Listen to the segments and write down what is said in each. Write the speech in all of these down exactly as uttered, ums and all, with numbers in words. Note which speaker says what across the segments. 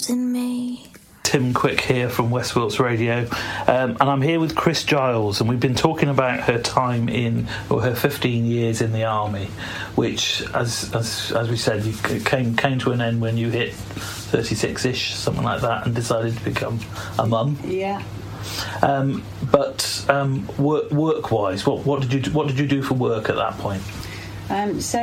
Speaker 1: loved in me.
Speaker 2: Tim Quick here from West Wilts Radio, um, and I'm here with Chris Giles, and we've been talking about her time in, or her fifteen years in the army, which, as as as we said, you came came to an end when you hit thirty-six-ish, something like that, and decided to become a mum.
Speaker 3: Yeah.
Speaker 2: Um, but um, work work wise, what what did you do, what did you do for work at that point?
Speaker 3: Um, so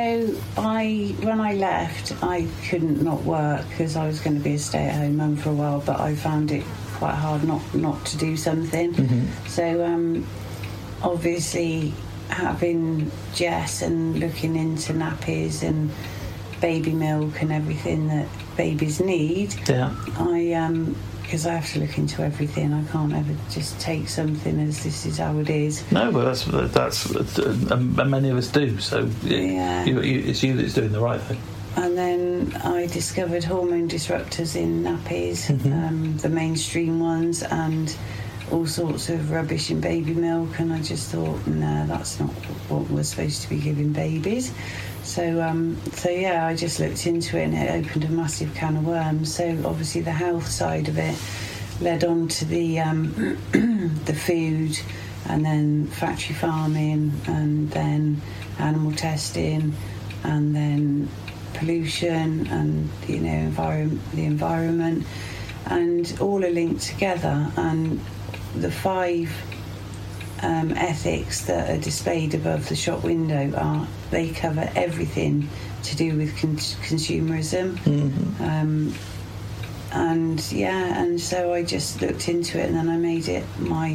Speaker 3: I, when I left, I couldn't not work because I was going to be a stay-at-home mum for a while. But I found it quite hard not, not to do something. Mm-hmm. So um, obviously, having Jess and looking into nappies and baby milk and everything that babies need,
Speaker 2: yeah.
Speaker 3: I um, because I have to look into everything. I can't ever just take something as this is how it is.
Speaker 2: No, but that's that's, that's uh, many of us do. So
Speaker 3: yeah,
Speaker 2: you, you, it's you that's doing the right thing.
Speaker 3: And then I discovered hormone disruptors in nappies, mm-hmm. um, the mainstream ones, and all sorts of rubbish in baby milk. And I just thought, no, that's not what we're supposed to be giving babies. So, um, so yeah, I just looked into it and it opened a massive can of worms. So obviously the health side of it led on to the um, the food, and then factory farming, and then animal testing, and then pollution, and you know environment, the environment, and all are linked together. And the five Um, ethics that are displayed above the shop window are they cover everything to do with con- consumerism. Mm-hmm. um, and yeah and so I just looked into it, and then I made it my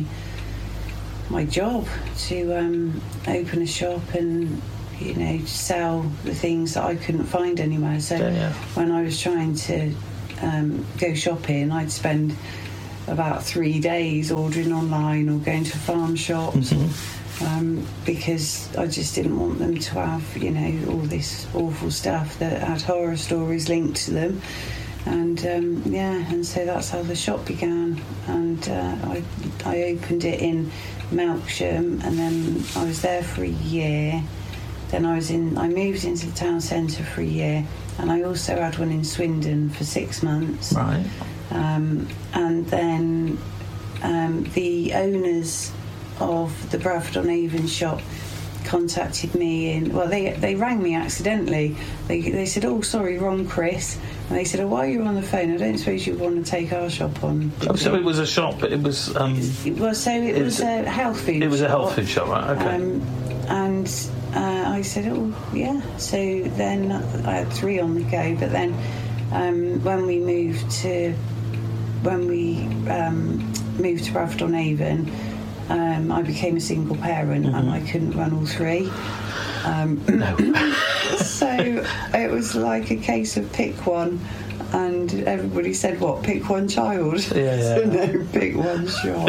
Speaker 3: my job to um, open a shop and you know sell the things that I couldn't find anywhere. So
Speaker 2: yeah, yeah.
Speaker 3: when I was trying to um, go shopping, I'd spend about three days ordering online or going to farm shops, mm-hmm. um, because I just didn't want them to have, you know, all this awful stuff that had horror stories linked to them. And um, yeah, and so that's how the shop began. And uh, I I opened it in Melksham, and then I was there for a year. Then I was in. I moved into the town centre for a year, and I also had one in Swindon for six months.
Speaker 2: Right.
Speaker 3: Um, and then um, the owners of the Bradford-on-Avon shop contacted me in, well, they they rang me accidentally. They they said, oh, sorry, wrong Chris. And they said, oh, while you're on the phone, I don't suppose you want to take our shop on.
Speaker 2: Oh, so it was a shop, it was... Um,
Speaker 3: it was, so it, it was, was a health food
Speaker 2: It was
Speaker 3: shop.
Speaker 2: a health food shop, right, okay.
Speaker 3: Um, and uh, I said, oh, yeah. So then I had three on the go, but then um, when we moved to... When we um, moved to Bradford-on-Avon, um, I became a single parent, mm-hmm. and I couldn't run all three. Um,
Speaker 2: no.
Speaker 3: So it was like a case of pick one, and everybody said, what, pick one child?
Speaker 2: Yeah, yeah.
Speaker 3: So no, pick one shop.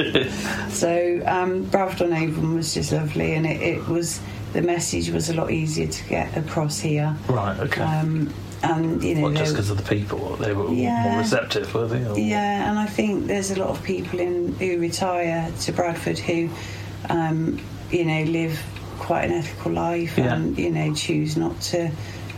Speaker 3: So um, Bradford-on-Avon was just lovely, and it, it was, the message was a lot easier to get across here.
Speaker 2: Right, okay.
Speaker 3: Um, And you know,
Speaker 2: well, just because of the people, they were
Speaker 3: yeah,
Speaker 2: more receptive, were they? Or?
Speaker 3: Yeah, and I think there's a lot of people in who retire to Bradford who, um, you know, live quite an ethical life, yeah. and you know, choose not to,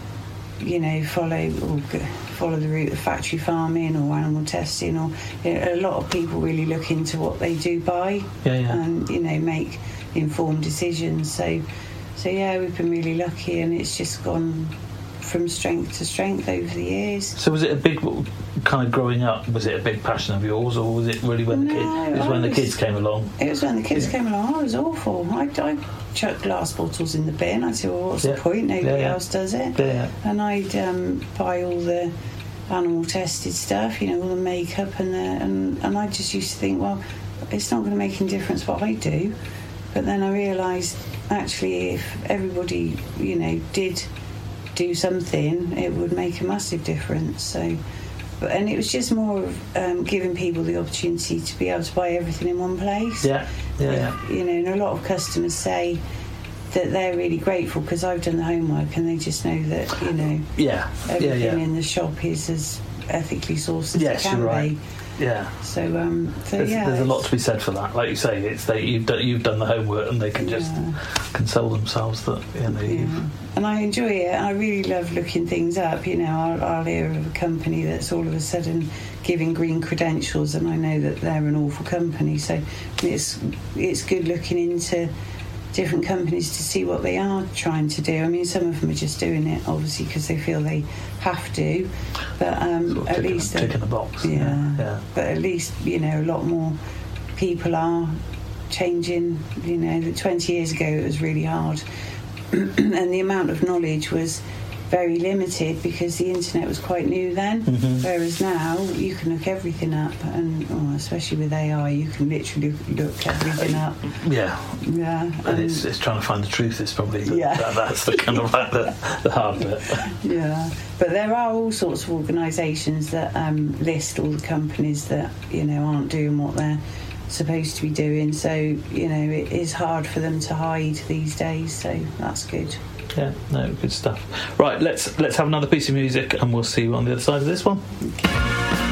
Speaker 3: you know, follow or follow the route of factory farming or animal testing, or you know, a lot of people really look into what they do buy,
Speaker 2: yeah, yeah.
Speaker 3: and you know, make informed decisions. So, so yeah, we've been really lucky, and it's just gone from strength to strength over the years.
Speaker 2: So was it a big, kind of growing up, was it a big passion of yours, or was it really when
Speaker 3: no,
Speaker 2: the kids, it was when was, the kids came along?
Speaker 3: It was when the kids
Speaker 2: yeah.
Speaker 3: came along. I was awful. I, I chucked glass bottles in the bin. I said, well, what's
Speaker 2: yeah.
Speaker 3: the point? Nobody
Speaker 2: yeah, yeah.
Speaker 3: else does it.
Speaker 2: Yeah, yeah.
Speaker 3: And I'd um, buy all the animal tested stuff, you know, all the makeup, and the, and, and I just used to think, well, it's not going to make any difference what I do. But then I realised, actually, if everybody, you know, did do something, it would make a massive difference. So, but and it was just more of um, giving people the opportunity to be able to buy everything in one place.
Speaker 2: Yeah, yeah, yeah.
Speaker 3: You know, and a lot of customers say that they're really grateful because I've done the homework, and they just know that, you know,
Speaker 2: yeah,
Speaker 3: everything
Speaker 2: yeah, yeah.
Speaker 3: in the shop is as ethically sourced as
Speaker 2: yes,
Speaker 3: it can
Speaker 2: you're right.
Speaker 3: be.
Speaker 2: Yeah.
Speaker 3: So, um, so
Speaker 2: there's,
Speaker 3: yeah,
Speaker 2: there's a lot to be said for that. Like you say, it's they you've done you've done the homework, and they can just
Speaker 3: Yeah.
Speaker 2: console themselves that you know.
Speaker 3: Yeah.
Speaker 2: You've,
Speaker 3: And I enjoy it. I really love looking things up. You know, I'll, I'll hear of a company that's all of a sudden giving green credentials, and I know that they're an awful company. So it's it's good looking into different companies to see what they are trying to do. I mean, some of them are just doing it obviously because they feel they have to, but um,
Speaker 2: sort of
Speaker 3: at
Speaker 2: ticking,
Speaker 3: least
Speaker 2: ticking the box.
Speaker 3: yeah,
Speaker 2: Yeah. yeah.
Speaker 3: But at least you know a lot more people are changing. You know, that twenty years ago it was really hard. And the amount of knowledge was very limited because the internet was quite new then,
Speaker 2: mm-hmm.
Speaker 3: whereas now you can look everything up, and oh, especially with A I you can literally look everything up.
Speaker 2: Yeah,
Speaker 3: yeah
Speaker 2: and
Speaker 3: um,
Speaker 2: it's, it's trying to find the truth is probably the,
Speaker 3: yeah.
Speaker 2: that, that's the kind of like the, the hard bit.
Speaker 3: Yeah, but there are all sorts of organisations that um, list all the companies that you know aren't doing what they're supposed to be doing, so you know it is hard for them to hide these days, so that's good.
Speaker 2: Yeah, no, good stuff. Right, let's let's have another piece of music and we'll see you on the other side of this one.
Speaker 3: Okay.